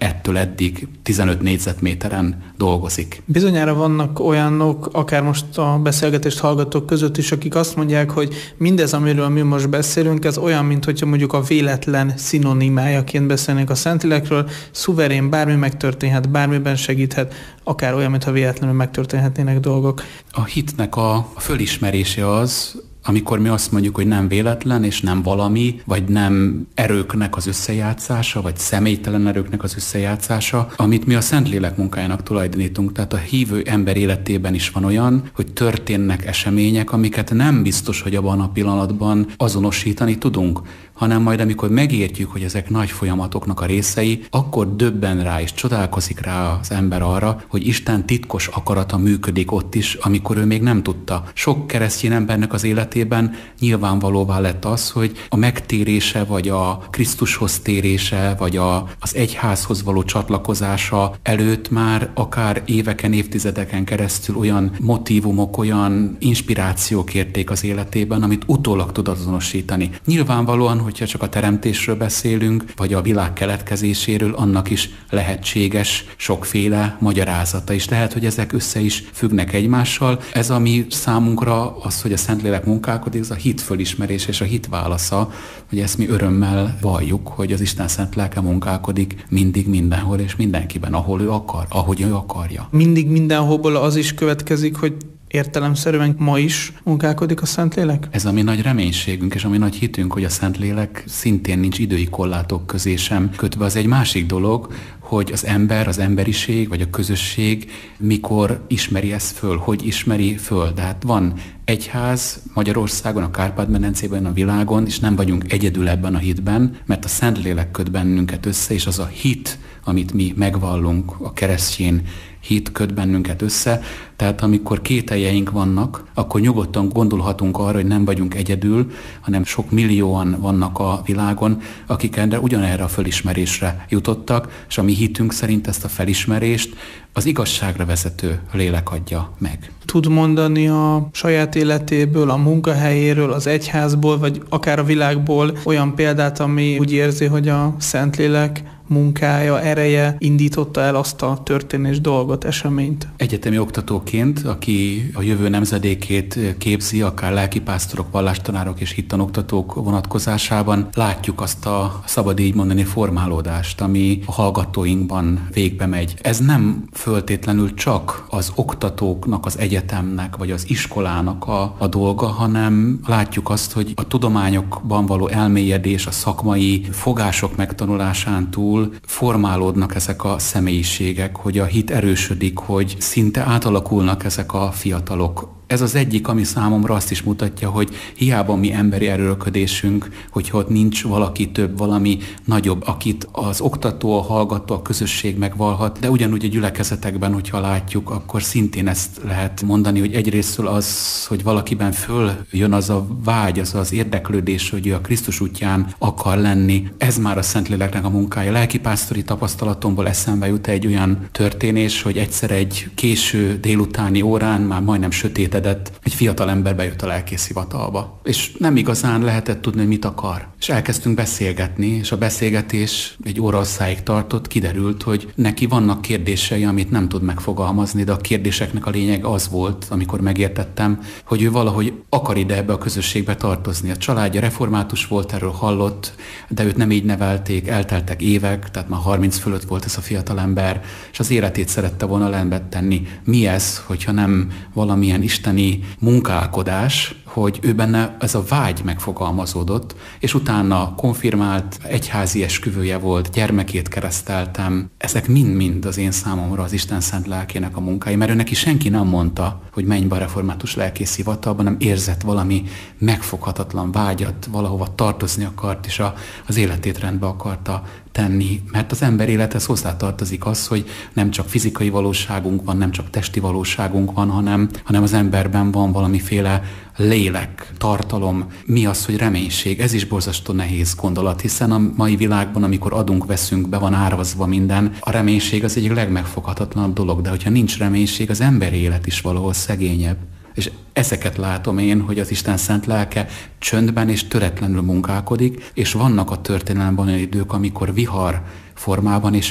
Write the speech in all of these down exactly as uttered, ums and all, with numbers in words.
ettől eddig tizenöt négyzetméteren dolgozik. Bizonyára vannak olyanok, akár most a beszélgetést hallgatók között is, akik azt mondják, hogy mindez, amiről mi most beszélünk, ez olyan, mint hogyha mondjuk a véletlen szinonimájaként beszélnénk a Szentlélekről, szuverén, bármi megtörténhet, bármiben segíthet, akár olyan, mintha véletlenül megtörténhetnének dolgok. A hitnek a fölismerése az, amikor mi azt mondjuk, hogy nem véletlen, és nem valami, vagy nem erőknek az összejátszása, vagy személytelen erőknek az összejátszása, amit mi a Szentlélek munkájának tulajdonítunk. Tehát a hívő ember életében is van olyan, hogy történnek események, amiket nem biztos, hogy abban a pillanatban azonosítani tudunk, hanem majd amikor megértjük, hogy ezek nagy folyamatoknak a részei, akkor döbben rá és csodálkozik rá az ember arra, hogy Isten titkos akarata működik ott is, amikor ő még nem tudta. Sok keresztény embernek az életében nyilvánvalóvá lett az, hogy a megtérése, vagy a Krisztushoz térése, vagy a, az egyházhoz való csatlakozása előtt már akár éveken, évtizedeken keresztül olyan motívumok, olyan inspirációk érték az életében, amit utólag tud azonosítani. Nyilvánvalóan, hogyha csak a teremtésről beszélünk, vagy a világ keletkezéséről, annak is lehetséges sokféle magyarázata is. Lehet, hogy ezek össze is függnek egymással. Ez, ami számunkra az, hogy a Szentlélek munkálkodik, az a hit fölismerés és a hit válasza, hogy ezt mi örömmel valljuk, hogy az Isten szent lelke munkálkodik mindig, mindenhol és mindenkiben, ahol ő akar, ahogy ő akarja. Mindig mindenholból az is következik, hogy értelemszerűen ma is munkálkodik a Szentlélek? Ez a mi nagy reménységünk, és a mi nagy hitünk, hogy a Szentlélek szintén nincs idői korlátok közé sem kötve. Az egy másik dolog, hogy az ember, az emberiség, vagy a közösség mikor ismeri ezt föl, hogy ismeri föl. De hát van egyház Magyarországon, a Kárpát-medencében, a világon, és nem vagyunk egyedül ebben a hitben, mert a Szentlélek köt bennünket össze, és az a hit, amit mi megvallunk, a keresztény hit köt bennünket össze. Tehát amikor kételjeink vannak, akkor nyugodtan gondolhatunk arra, hogy nem vagyunk egyedül, hanem sok millióan vannak a világon, akik erre ugyanerre a fölismerésre jutottak, és a mi hitünk szerint ezt a felismerést az igazságra vezető lélek adja meg. Tud mondani a saját életéből, a munkahelyéről, az egyházból, vagy akár a világból olyan példát, ami úgy érzi, hogy a Szentlélek munkája, ereje indította el azt a történés dolgot, eseményt? Egyetemi oktatóként, aki a jövő nemzedékét képzi, akár lelkipásztorok, vallástanárok és hittanoktatók vonatkozásában, látjuk azt a, szabad így mondani, formálódást, ami a hallgatóinkban végbe megy. Ez nem föltétlenül csak az oktatóknak, az egyetemnek, vagy az iskolának a, a dolga, hanem látjuk azt, hogy a tudományokban való elmélyedés, a szakmai fogások megtanulásán túl formálódnak ezek a személyiségek, hogy a hit erősödik, hogy szinte átalakulnak ezek a fiatalok. Ez az egyik, ami számomra azt is mutatja, hogy hiába mi emberi erőlködésünk, hogyha ott nincs valaki több, valami nagyobb, akit az oktató, a hallgató, a közösség megvalhat, de ugyanúgy a gyülekezetekben, hogyha látjuk, akkor szintén ezt lehet mondani, hogy egyrésztől az, hogy valakiben följön az a vágy, az az érdeklődés, hogy ő a Krisztus útján akar lenni. Ez már a Szentléleknek a munkája. Lelkipásztori tapasztalatomból eszembe jut egy olyan történés, hogy egyszer egy késő délutáni órán, már majdnem sötétedett, egy fiatal ember bejött a lelkészhivatalba, és nem igazán lehetett tudni, hogy mit akar. És elkezdtünk beszélgetni, és a beszélgetés egy óraosszáig tartott, kiderült, hogy neki vannak kérdései, amit nem tud megfogalmazni, de a kérdéseknek a lényeg az volt, amikor megértettem, hogy ő valahogy akar ide ebbe a közösségbe tartozni. A családja református volt, erről hallott, de őt nem így nevelték, elteltek évek, tehát már harminc fölött volt ez a fiatal ember, és az életét szerette volna rendbe tenni. Mi ez, hogyha nem valamilyen isteni munkálkodás, hogy ő benne ez a vágy megfogalmazódott, és utána konfirmált, egyházi esküvője volt, gyermekét kereszteltem. Ezek mind-mind az én számomra az Isten szent lelkének a munkái, mert ő neki senki nem mondta, hogy menj be a református lelkész hivatalba, nem érzett valami megfoghatatlan vágyat, valahova tartozni akart, és a, az életét rendbe akarta tenni, mert az ember élethez hozzátartozik az, hogy nem csak fizikai valóságunk van, nem csak testi valóságunk van, hanem, hanem az emberben van valamiféle lélek, tartalom. Mi az, hogy reménység? Ez is borzasztó nehéz gondolat, hiszen a mai világban, amikor adunk, veszünk, be van árazva minden, a reménység az egyik legmegfoghatatlanabb dolog, de hogyha nincs reménység, az emberi élet is valahol szegényebb. És ezeket látom én, hogy az Isten szent lelke csöndben és töretlenül munkálkodik, és vannak a történelemben olyan idők, amikor vihar formában és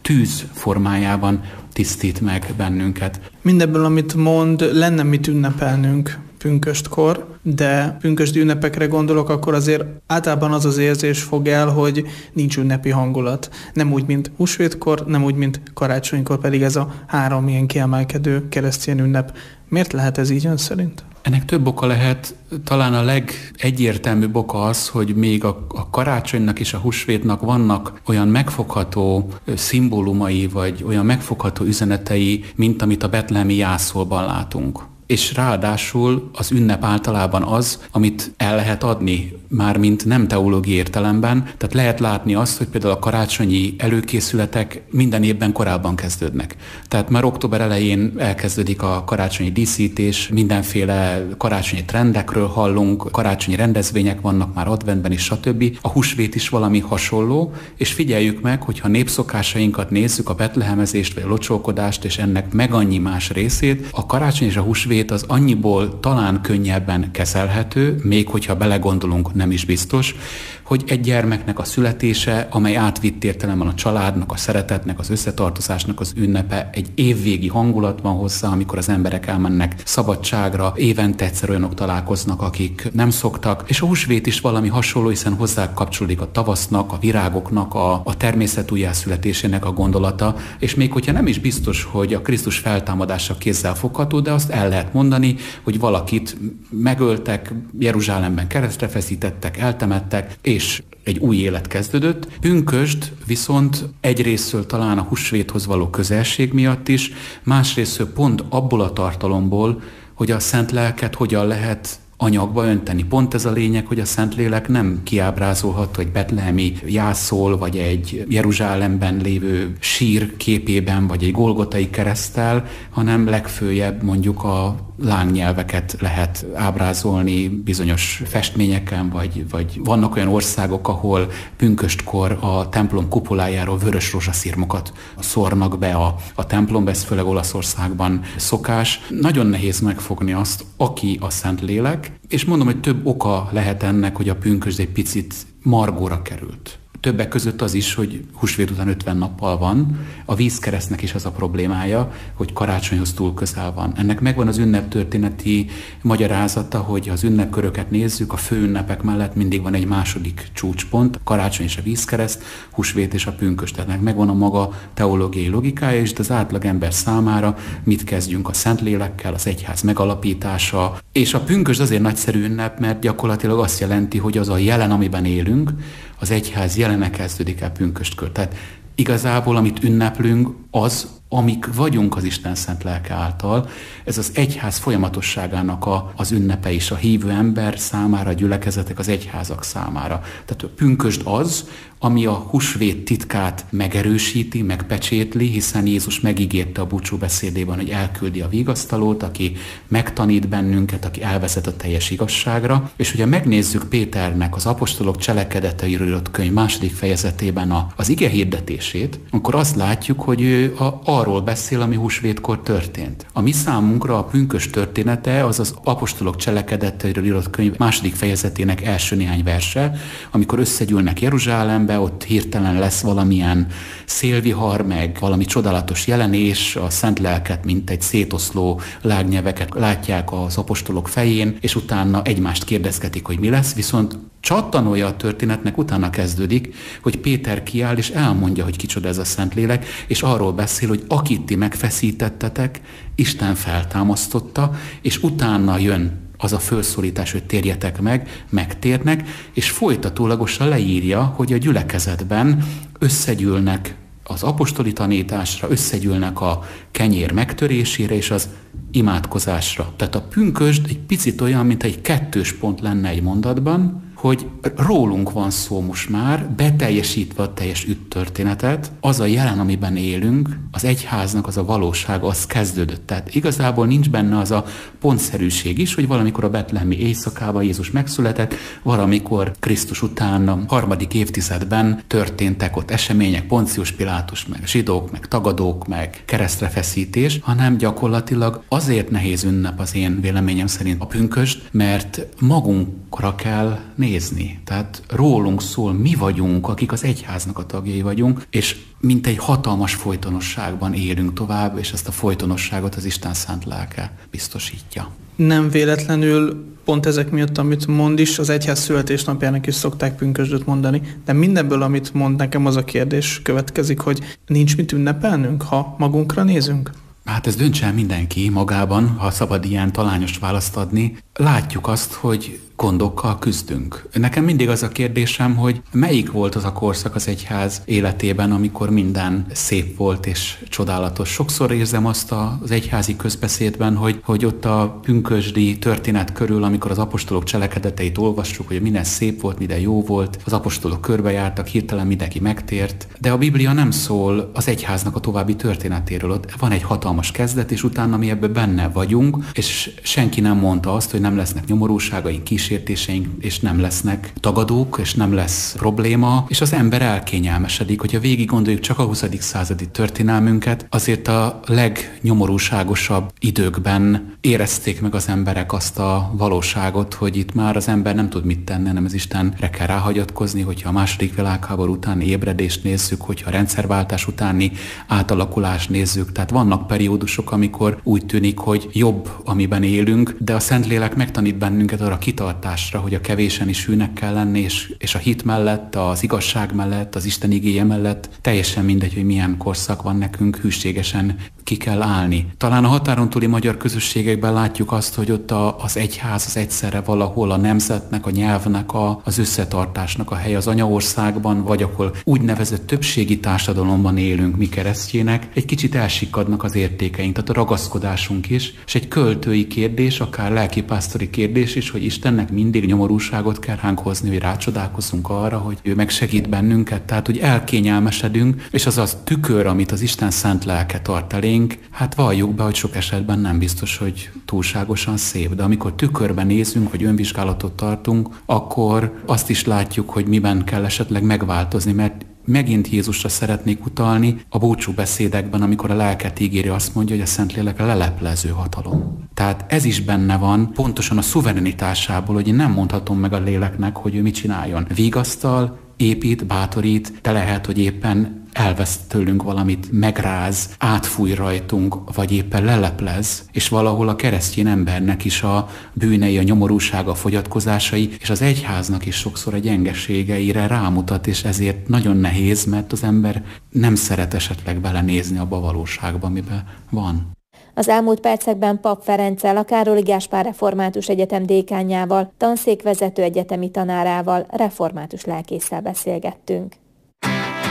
tűz formájában tisztít meg bennünket. Mindebből, amit mond, lenne mit ünnepelnünk pünköstkor, de pünkösdi ünnepekre gondolok, akkor azért általában az az érzés fog el, hogy nincs ünnepi hangulat. Nem úgy, mint húsvétkor, nem úgy, mint karácsonykor, pedig ez a három ilyen kiemelkedő keresztény ünnep. Miért lehet ez így ön szerint? Ennek több oka lehet, talán a legegyértelműbb oka az, hogy még a, a karácsonynak és a húsvétnak vannak olyan megfogható szimbólumai, vagy olyan megfogható üzenetei, mint amit a betlehemi jászolban látunk. És ráadásul az ünnep általában az, amit el lehet adni, mármint nem teológiai értelemben, tehát lehet látni azt, hogy például a karácsonyi előkészületek minden évben korábban kezdődnek. Tehát már október elején elkezdődik a karácsonyi díszítés, mindenféle karácsonyi trendekről hallunk, karácsonyi rendezvények vannak már adventben is, stb. A húsvét is valami hasonló, és figyeljük meg, hogyha népszokásainkat nézzük, a betlehemezést vagy a locsolkodást, és ennek meg annyi más részét, a karácsony és a húsvét az annyiból talán könnyebben kezelhető, még hogyha belegondolunk, nem is biztos, hogy egy gyermeknek a születése, amely átvitt értelemben a családnak, a szeretetnek, az összetartozásnak az ünnepe, egy évvégi hangulat van hozzá, amikor az emberek elmennek szabadságra, évente egyszer olyanok találkoznak, akik nem szoktak, és a húsvét is valami hasonló, hiszen hozzá kapcsolódik a tavasznak, a virágoknak, a, a természet újjászületésének a gondolata, és még hogyha nem is biztos, hogy a Krisztus feltámadása kézzel fogható, de azt el lehet mondani, hogy valakit megöltek, Jeruzsálemben keresztre feszítettek, eltemettek, és egy új élet kezdődött. Pünkösd viszont egyrésztől talán a húsvéthoz való közelség miatt is, másrésztől pont abból a tartalomból, hogy a szent lelket hogyan lehet anyagba önteni. Pont ez a lényeg, hogy a Szentlélek nem kiábrázolható egy betlehemi jászol, vagy egy Jeruzsálemben lévő sír képében, vagy egy golgotai kereszttel, hanem legfőjebb mondjuk a lángnyelveket lehet ábrázolni bizonyos festményeken, vagy, vagy vannak olyan országok, ahol pünköstkor a templom kupolájáról vörös rózsaszirmokat szórnak be a, a templomba, ez főleg Olaszországban szokás. Nagyon nehéz megfogni azt, aki a Szentlélek, és mondom, hogy több oka lehet ennek, hogy a pünkösd egy picit margóra került. Többek között az is, hogy húsvét után ötven nappal van, a vízkeresztnek is az a problémája, hogy karácsonyhoz túl közel van. Ennek megvan az ünneptörténeti magyarázata, hogy az ünnepköröket nézzük, a főünnepek mellett mindig van egy második csúcspont, karácsony és a vízkereszt, húsvét és a pünkösd. Tehát megvan a maga teológiai logikája, és az átlagember számára mit kezdjünk a Szentlélekkel, az egyház megalapítása. És a pünkösd azért nagyszerű ünnep, mert gyakorlatilag azt jelenti, hogy az a jelen, amiben élünk, az egyház jelene kezdődik el pünköstkor. Tehát igazából, amit ünneplünk, az, amik vagyunk az Isten szent lelke által, ez az egyház folyamatosságának a, az ünnepe is a hívő ember számára, a gyülekezetek, az egyházak számára. Tehát a pünkösd az, ami a húsvét titkát megerősíti, megpecsétli, hiszen Jézus megígérte a búcsúbeszédében, hogy elküldi a vigasztalót, aki megtanít bennünket, aki elvezet a teljes igazságra. És hogyha megnézzük Péternek az apostolok cselekedeteiről írott könyv második fejezetében a, az ige hirdetését, akkor azt látjuk, hogy ő a, arról beszél, ami húsvétkor történt. A mi számunkra a pünkösd története az az apostolok cselekedeteiről írott könyv második fejezetének első néhány verse, amikor összegyűlnek Jeruzsálembe, ott hirtelen lesz valamilyen szélvihar, meg valami csodálatos jelenés, a szent lelket, mint egy szétoszló lágnyelveket látják az apostolok fején, és utána egymást kérdezgetik, hogy mi lesz, viszont csattanója a történetnek utána kezdődik, hogy Péter kiáll és elmondja, hogy kicsoda ez a Szentlélek, és arról beszél, hogy akit ti megfeszítettetek, Isten feltámasztotta, és utána jön az a felszólítás, hogy térjetek meg, megtérnek, és folytatólagosan leírja, hogy a gyülekezetben összegyűlnek az apostoli tanításra, összegyűlnek a kenyér megtörésére és az imádkozásra. Tehát a pünkösd egy picit olyan, mint egy kettős pont lenne egy mondatban, hogy rólunk van szó most már, beteljesítve a teljes üttörténetet, az a jelen, amiben élünk, az egyháznak az a valóság, az kezdődött. Tehát igazából nincs benne az a pontszerűség is, hogy valamikor a betlehemi éjszakában Jézus megszületett, valamikor Krisztus után a harmadik évtizedben történtek ott események, Poncius Pilátus, meg zsidók, meg tagadók, meg keresztrefeszítés, hanem gyakorlatilag azért nehéz ünnep az én véleményem szerint a pünkösd, mert magunkra kell nézni. nézni. Tehát rólunk szól, mi vagyunk, akik az egyháznak a tagjai vagyunk, és mint egy hatalmas folytonosságban élünk tovább, és ezt a folytonosságot az Isten szent lelke biztosítja. Nem véletlenül pont ezek miatt, amit mond is, az egyház születésnapjának is szokták pünkösdöt mondani, de mindenből, amit mond, nekem az a kérdés következik, hogy nincs mit ünnepelnünk, ha magunkra nézünk? Hát ez döntse el mindenki magában, ha szabad ilyen talányos választ adni. Látjuk azt, hogy gondokkal küzdünk. Nekem mindig az a kérdésem, hogy melyik volt az a korszak az egyház életében, amikor minden szép volt és csodálatos. Sokszor érzem azt az egyházi közbeszédben, hogy, hogy ott a pünkösdi történet körül, amikor az apostolok cselekedeteit olvassuk, hogy minden szép volt, minden jó volt, az apostolok körbejártak, hirtelen mindenki megtért, de a Biblia nem szól az egyháznak a további történetéről. Ott van egy hatalmas kezdet, és utána mi ebben benne vagyunk, és senki nem mondta azt, hogy nem lesznek nyomorúságaink, kísértéseink, és nem lesznek tagadók, és nem lesz probléma, és az ember elkényelmesedik. Hogyha végig gondoljuk csak a huszadik századi történelmünket, azért a legnyomorúságosabb időkben érezték meg az emberek azt a valóságot, hogy itt már az ember nem tud mit tenni, nem az Istenre kell ráhagyatkozni, hogyha a második világháború utáni ébredést nézzük, hogyha a rendszerváltás utáni átalakulást nézzük. Tehát vannak periódusok, amikor úgy tűnik, hogy jobb, amiben élünk, de a Szentlélek megtanít bennünket arra kitartásra, hogy a kevésen is hűnek kell lenni, és, és a hit mellett, az igazság mellett, az Isten igéje mellett teljesen mindegy, hogy milyen korszak van nekünk, hűségesen ki kell állni. Talán a határon túli magyar közösségekben látjuk azt, hogy ott a, az egyház az egyszerre valahol a nemzetnek, a nyelvnek, a, az összetartásnak a hely az anyaországban, vagy akkor úgynevezett többségi társadalomban élünk mi keresztjének, egy kicsit elsikadnak az értékeink, tehát a ragaszkodásunk is, és egy költői kérdés, akár lelkipásztori kérdés is, hogy Istennek mindig nyomorúságot kell ránk hozni, hogy rácsodálkozzunk arra, hogy ő megsegít bennünket, tehát hogy elkényelmesedünk, és az a tükör, amit az Isten szent lelke tart elénk, hát valljuk be, hogy sok esetben nem biztos, hogy túlságosan szép, de amikor tükörben nézünk, vagy önvizsgálatot tartunk, akkor azt is látjuk, hogy miben kell esetleg megváltozni, mert megint Jézusra szeretnék utalni a búcsú beszédekben, amikor a lelket ígéri, azt mondja, hogy a Szentlélek a leleplező hatalom. Tehát ez is benne van, pontosan a szuverenitásából, hogy én nem mondhatom meg a léleknek, hogy ő mit csináljon. Vigasztal, épít, bátorít, de lehet, hogy éppen elvesz tőlünk valamit, megráz, átfúj rajtunk, vagy éppen leleplez, és valahol a keresztény embernek is a bűnei, a nyomorúsága, a fogyatkozásai, és az egyháznak is sokszor a gyengeségeire rámutat, és ezért nagyon nehéz, mert az ember nem szeret esetleg belenézni abba a valóságba, amiben van. Az elmúlt percekben Pap Ferenccel, a Károly Gáspár Református Egyetem dékánjával, tanszékvezető egyetemi tanárával, református lelkésszel beszélgettünk.